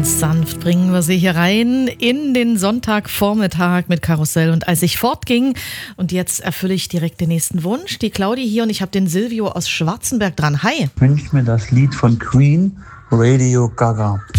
Sanft bringen wir sie hier rein in den Sonntagvormittag mit Karussell und als ich fortging. Und jetzt erfülle ich direkt den nächsten Wunsch. Die Claudi hier und ich habe den Silvio aus Schwarzenberg dran. Hi. Ich wünsche mir das Lied von Queen, Radio Gaga.